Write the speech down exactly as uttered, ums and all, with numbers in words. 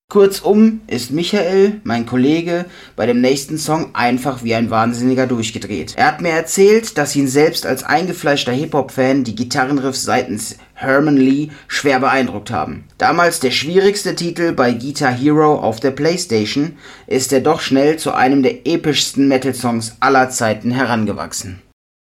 Kurzum ist Michael, mein Kollege, bei dem nächsten Song einfach wie ein Wahnsinniger durchgedreht. Er hat mir erzählt, dass ihn selbst als eingefleischter Hip-Hop-Fan die Gitarrenriffs seitens Herman Lee schwer beeindruckt haben. Damals der schwierigste Titel bei Guitar Hero auf der PlayStation, ist er doch schnell zu einem der epischsten Metal-Songs aller Zeiten herangewachsen.